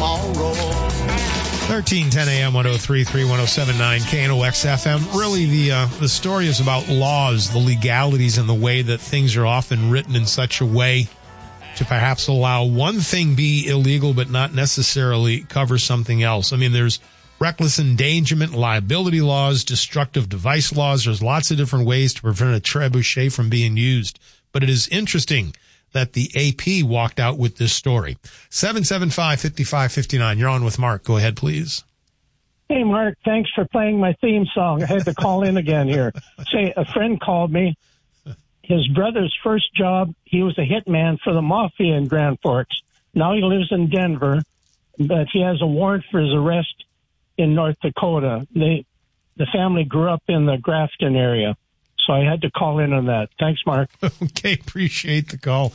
tomorrow. 1310 AM 103.3 107.9 KNOX FM. Really, the story is about laws, the legalities, and the way that things are often written in such a way to perhaps allow one thing be illegal but not necessarily cover something else. I mean, there's reckless endangerment, liability laws, destructive device laws. There's lots of different ways to prevent a trebuchet from being used. But it is interesting that the AP walked out with this story. 775-5559. You're on with Mark. Go ahead, please. Hey, Mark, thanks for playing my theme song. I had to call in again here. Say, a friend called me. His brother's first job, he was a hitman for the mafia in Grand Forks. Now he lives in Denver, but he has a warrant for his arrest in North Dakota. The family grew up in the Grafton area. So I had to call in on that. Thanks, Mark. Okay, appreciate the call.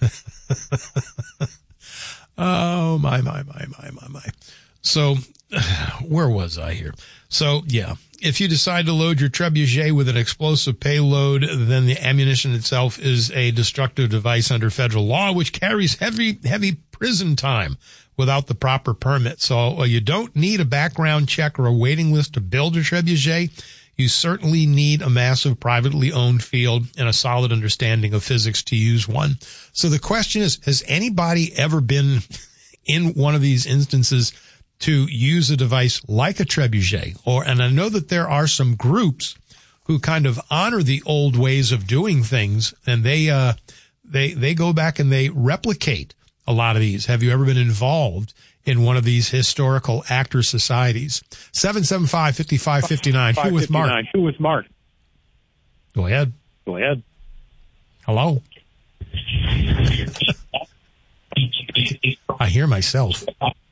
Oh, my. So, where was I here? So, yeah, if you decide to load your trebuchet with an explosive payload, then the ammunition itself is a destructive device under federal law, which carries heavy prison time without the proper permit. So you don't need a background check or a waiting list to build a trebuchet. You certainly need a massive privately owned field and a solid understanding of physics to use one. So the question is, has anybody ever been in one of these instances to use a device like a trebuchet? And I know that there are some groups who kind of honor the old ways of doing things, and they go back and they replicate a lot of these. Have you ever been involved in one of these historical actor societies? 775-5559. Who with Mark? Go ahead. Hello. I hear myself.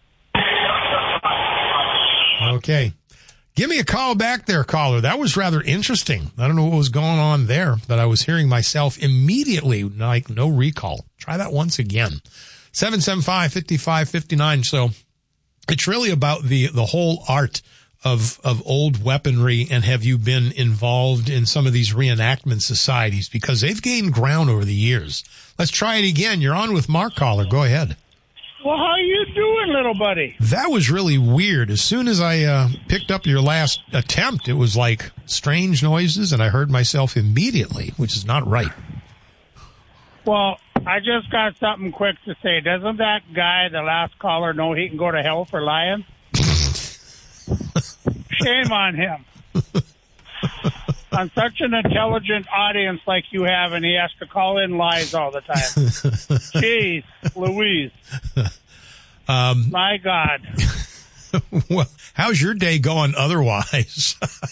Okay. Give me a call back there, caller. That was rather interesting. I don't know what was going on there, but I was hearing myself immediately, like no recall. Try that once again. 775-5559. So it's really about the whole art of old weaponry. And have you been involved in some of these reenactment societies? Because they've gained ground over the years. Let's try it again. You're on with Mark, caller. Go ahead. Well, how you doing, little buddy? That was really weird. As soon as I picked up your last attempt, it was like strange noises, and I heard myself immediately, which is not right. Well, I just got something quick to say. Doesn't that guy, the last caller, know he can go to hell for lying? Shame on him. On such an intelligent audience like you have, and he has to call in lies all the time. Jeez, Louise. My God. Well, how's your day going otherwise?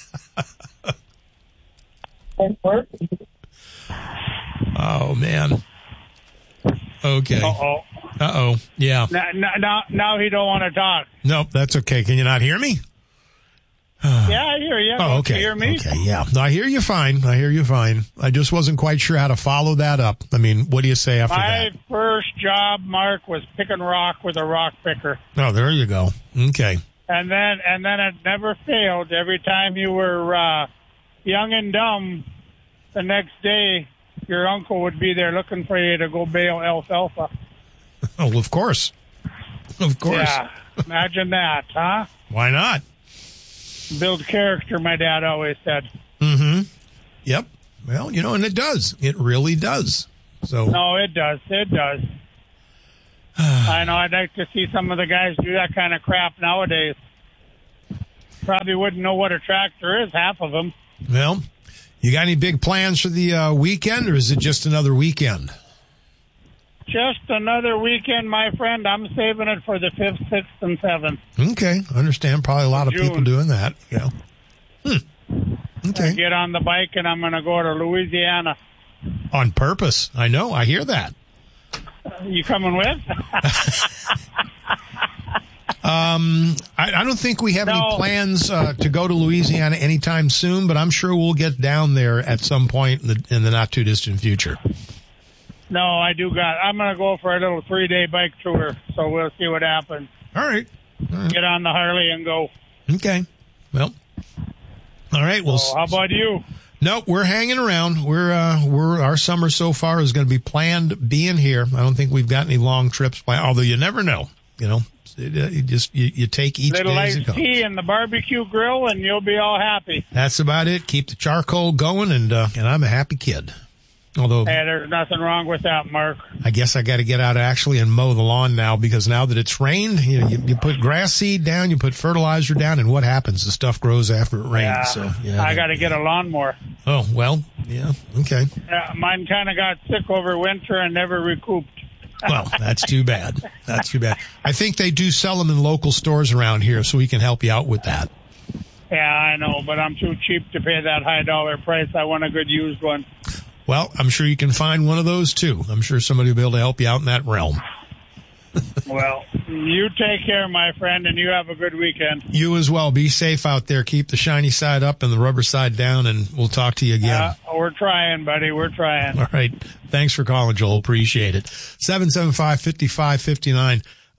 Oh, man. Okay. Uh-oh. Yeah. Now he don't want to talk. Nope, that's okay. Can you not hear me? Yeah, I hear you. Oh, okay. Can you hear me? Okay, yeah. No, I hear you fine. I just wasn't quite sure how to follow that up. I mean, what do you say after that? My first job, Mark, was picking rock with a rock picker. Oh, there you go. Okay. And then it never failed. Every time you were young and dumb, the next day your uncle would be there looking for you to go bale alfalfa. Oh, of course. Of course. Yeah. Imagine that, huh? Why not? Build character, my dad always said. Mm-hmm. Yep. Well, and it does. It really does. So. No, it does. It does. I know. I'd like to see some of the guys do that kind of crap nowadays. Probably wouldn't know what a tractor is, half of them. Well, you got any big plans for the weekend, or is it just another weekend? Just another weekend, my friend. I'm saving it for the 5th, 6th, and 7th. Okay, understand. Probably a lot of people doing that. Yeah. Okay. Get on the bike, and I'm going to go to Louisiana. On purpose. I know. I hear that. You coming with? I don't think we have any plans to go to Louisiana anytime soon, but I'm sure we'll get down there at some point in the not too distant future. No, I'm going to go for a little 3-day bike tour, so we'll see what happens. All right. Get on the Harley and go. Okay. Well, all right. Well, how about you? No, we're hanging around. Our summer so far is going to be planned being here. I don't think we've got any long trips planned, although you never know. You take each little day as it iced comes. tea and the barbecue grill, and you'll be all happy. That's about it. Keep the charcoal going, and I'm a happy kid. Although, Hey, there's nothing wrong with that, Mark. I guess I got to get out actually and mow the lawn now, because now that it's rained, you put grass seed down, you put fertilizer down, and what happens? The stuff grows after it rains. So I got to get a lawnmower. Oh, well, yeah, okay. Mine kind of got sick over winter and never recouped. Well, that's too bad. That's too bad. I think they do sell them in local stores around here, so we can help you out with that. Yeah, I know, but I'm too cheap to pay that high dollar price. I want a good used one. Well, I'm sure you can find one of those too. I'm sure somebody will be able to help you out in that realm. Well, you take care, my friend, and you have a good weekend. You as well. Be safe out there. Keep the shiny side up and the rubber side down, and we'll talk to you again. We're trying, buddy. We're trying. All right. Thanks for calling, Joel. Appreciate it. 775-5559.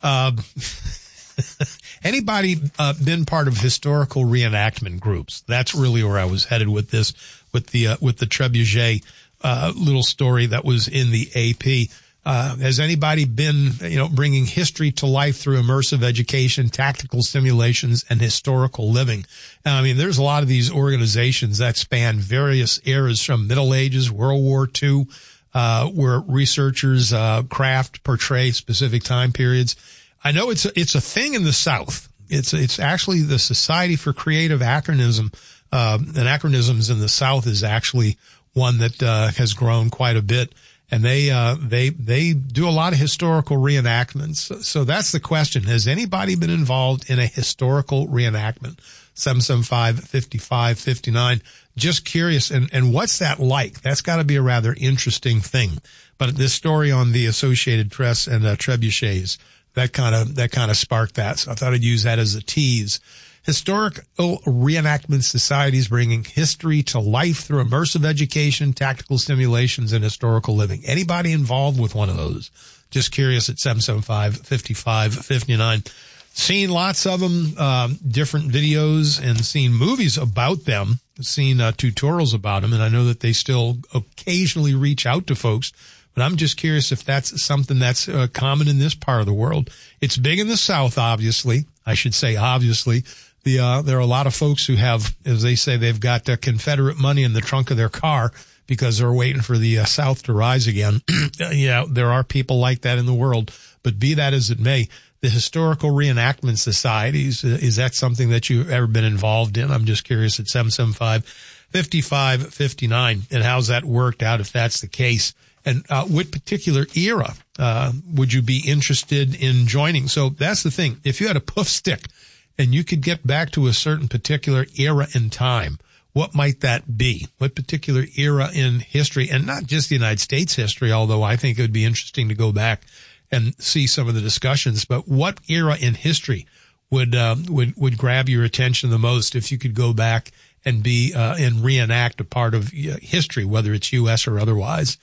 Anybody been part of historical reenactment groups? That's really where I was headed with this, with the Trebuchet little story that was in the AP. Has anybody been, bringing history to life through immersive education, tactical simulations, and historical living? I mean, there's a lot of these organizations that span various eras from Middle Ages, World War II, where researchers portray specific time periods. I know it's a thing in the South. It's actually the Society for Creative Anachronism, anachronisms in the South is actually one that has grown quite a bit. And they do a lot of historical reenactments. So that's the question. Has anybody been involved in a historical reenactment? 775-5559. Just curious. And what's that like? That's got to be a rather interesting thing. But this story on the Associated Press and trebuchets, that kind of sparked that. So I thought I'd use that as a tease. Historical reenactment societies bringing history to life through immersive education, tactical simulations, and historical living. Anybody involved with one of those? Just curious at 775-5559. Seen lots of them, different videos, and seen movies about them, seen tutorials about them, and I know that they still occasionally reach out to folks. But I'm just curious if that's something that's common in this part of the world. It's big in the South, obviously. I should say obviously. There are a lot of folks who have, as they say, they've got Confederate money in the trunk of their car because they're waiting for the South to rise again. Yeah, there are people like that in the world. But be that as it may, the historical reenactment societies, is that something that you've ever been involved in? I'm just curious at 775-5559. And how's that worked out if that's the case? And what particular era would you be interested in joining? So that's the thing. If you had a poof stick and you could get back to a certain particular era in time, what might that be? What particular era in history, and not just the United States history, although I think it would be interesting to go back and see some of the discussions, but what era in history would grab your attention the most if you could go back and be and reenact a part of history, whether it's U.S. or otherwise?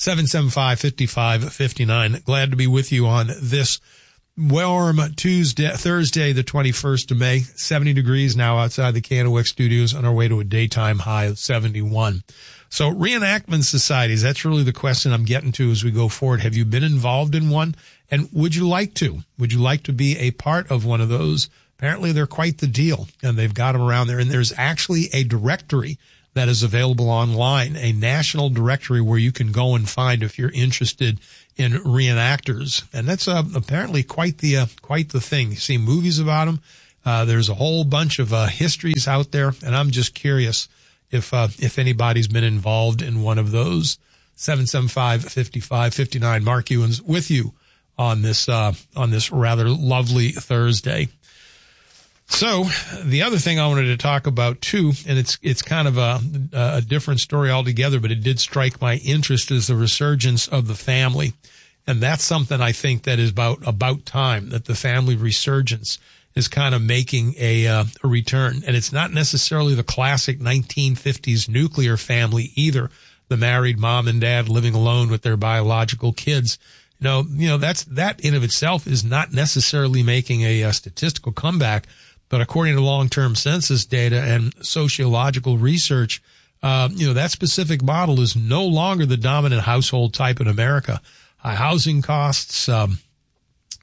775-5559. Glad to be with you on this warm Thursday, the 21st of May. 70 degrees now outside the Kennewick studios, on our way to a daytime high of 71. So reenactment societies, that's really the question I'm getting to as we go forward. Have you been involved in one? And would you like to? Would you like to be a part of one of those? Apparently they're quite the deal, and they've got them around there. And there's actually a directory that is available online, a national directory where you can go and find if you're interested in reenactors. And that's apparently quite the thing. You see movies about them. There's a whole bunch of histories out there, and I'm just curious if anybody's been involved in one of those. 775-5559. Mark Ewens with you on this rather lovely Thursday. So the other thing I wanted to talk about too, and it's kind of a different story altogether, but it did strike my interest, is the resurgence of the family. And that's something I think that is about time, that the family resurgence is kind of making a return. And it's not necessarily the classic 1950s nuclear family either, the married mom and dad living alone with their biological kids. That in of itself is not necessarily making a statistical comeback. But according to long-term census data and sociological research, that specific model is no longer the dominant household type in America. High housing costs,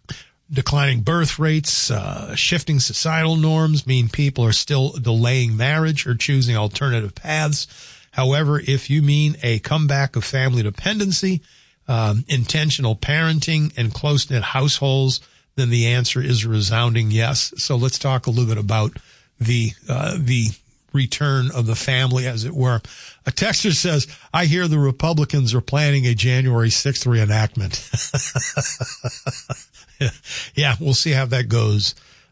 Declining birth rates, shifting societal norms mean people are still delaying marriage or choosing alternative paths. However, if you mean a comeback of family dependency, intentional parenting, and close-knit households, then the answer is a resounding yes. So let's talk a little bit about the return of the family, as it were. A texter says, I hear the Republicans are planning a January 6th reenactment. Yeah, we'll see how that goes.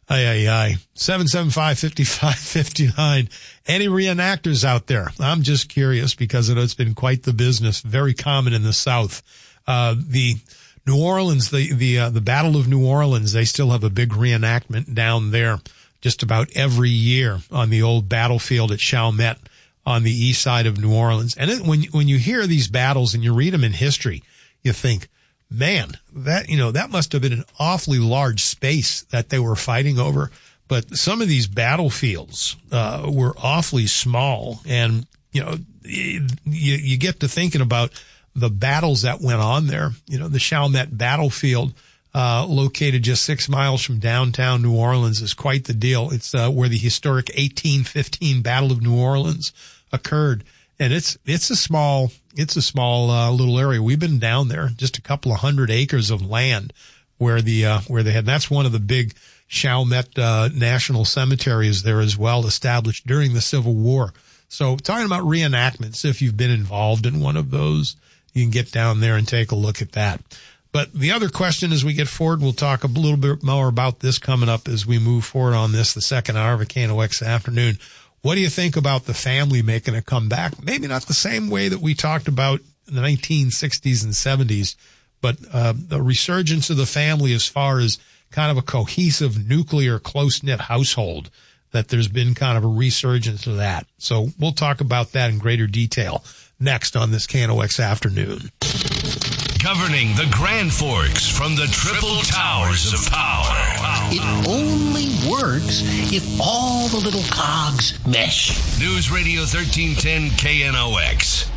775-5559. Any reenactors out there? I'm just curious because it's been quite the business, very common in the South. The New Orleans, the Battle of New Orleans, they still have a big reenactment down there just about every year on the old battlefield at Chalmette on the east side of New Orleans. And when you hear these battles and you read them in history, you think, man, that must have been an awfully large space that they were fighting over. But some of these battlefields were awfully small. And, you get to thinking about the battles that went on there. The Chalmette battlefield, located just 6 miles from downtown New Orleans, is quite the deal. It's where the historic 1815 Battle of New Orleans occurred. And it's a small little area. We've been down there, just a couple of 100 acres of land where they had, that's one of the big Chalmette, national cemeteries there as well, established during the Civil War. So talking about reenactments, if you've been involved in one of those, you can get down there and take a look at that. But the other question as we get forward, we'll talk a little bit more about this coming up as we move forward on this, the second hour of a KNOX Afternoon. What do you think about the family making a comeback? Maybe not the same way that we talked about in the 1960s and 70s, but the resurgence of the family as far as kind of a cohesive, nuclear, close-knit household, that there's been kind of a resurgence of that. So we'll talk about that in greater detail next on this KNOX Afternoon. Governing the Grand Forks from the Triple Towers of Power. It only works if all the little cogs mesh. News Radio 1310 KNOX.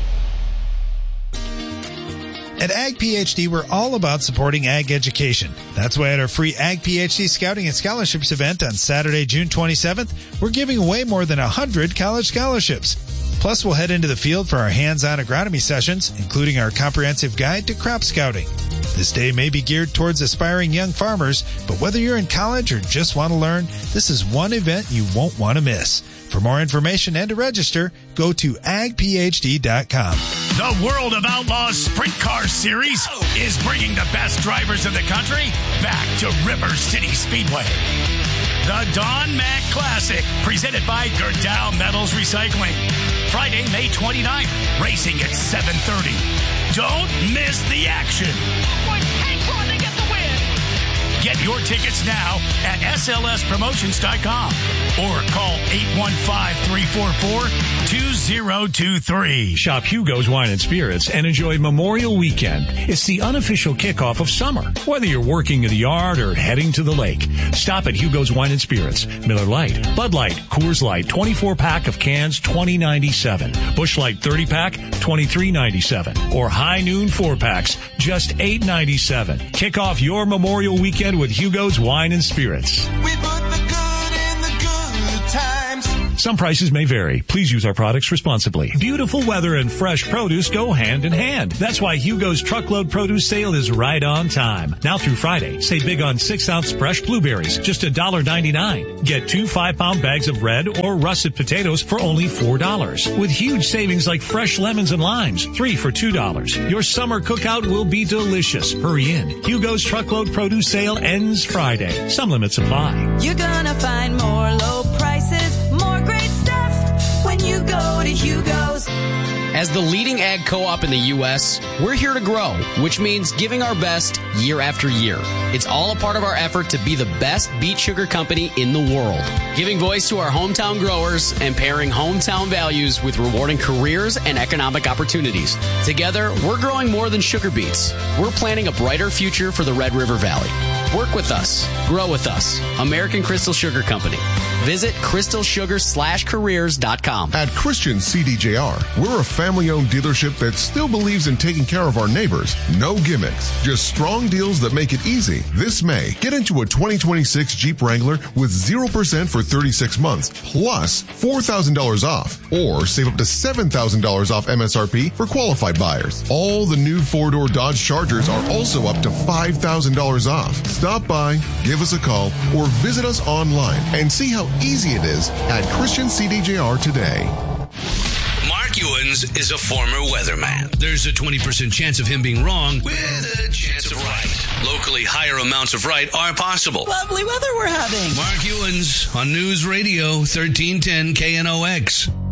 At Ag PhD, we're all about supporting ag education. That's why at our free Ag PhD Scouting and Scholarships event on Saturday, June 27th, we're giving away more than 100 college scholarships. Plus, we'll head into the field for our hands-on agronomy sessions, including our comprehensive guide to crop scouting. This day may be geared towards aspiring young farmers, but whether you're in college or just want to learn, this is one event you won't want to miss. For more information and to register, go to agphd.com. The World of Outlaws Sprint Car Series is bringing the best drivers in the country back to River City Speedway. The Don Mack Classic, presented by Gerdau Metals Recycling. Friday, May 29th, racing at 7:30. Don't miss the action. They get the win. Get your tickets now at slspromotions.com or call 815-344-2023. Shop Hugo's Wine and Spirits and enjoy Memorial Weekend. It's the unofficial kickoff of summer. Whether you're working in the yard or heading to the lake, stop at Hugo's Wine and Spirits. Miller Lite, Bud Light, Coors Light, 24-pack of cans, $20.97. Busch Light 30-pack, $23.97. Or High Noon 4-packs, just $8.97. Kick off your Memorial Weekend with Hugo's Wine and Spirits. We put the good in the good times. Some prices may vary. Please use our products responsibly. Beautiful weather and fresh produce go hand in hand. That's why Hugo's Truckload Produce Sale is right on time. Now through Friday, save big on 6-ounce fresh blueberries, just $1.99. Get 2 5-pound bags of red or russet potatoes for only $4. With huge savings like fresh lemons and limes, 3 for $2. Your summer cookout will be delicious. Hurry in. Hugo's Truckload Produce Sale ends Friday. Some limits apply. You're gonna find more low prices, more great stuff when you go to Hugo's. As the leading ag co-op in the U.S., we're here to grow, which means giving our best year after year. It's all a part of our effort to be the best beet sugar company in the world. Giving voice to our hometown growers and pairing hometown values with rewarding careers and economic opportunities. Together, we're growing more than sugar beets. We're planning a brighter future for the Red River Valley. Work with us. Grow with us. American Crystal Sugar Company. Visit crystalsugar/careers.com. At Christian CDJR, we're a family-owned dealership that still believes in taking care of our neighbors. No gimmicks, just strong deals that make it easy. This May, get into a 2026 Jeep Wrangler with 0% for 36 months, plus $4,000 off, or save up to $7,000 off MSRP for qualified buyers. All the new 4-door Dodge Chargers are also up to $5,000 off. Stop by, give us a call, or visit us online and see how easy it is at Christian CDJR today. Mark Ewens is a former weatherman. There's a 20% chance of him being wrong with a chance of right. Locally, higher amounts of right are possible. Lovely weather we're having. Mark Ewens on News Radio 1310 KNOX.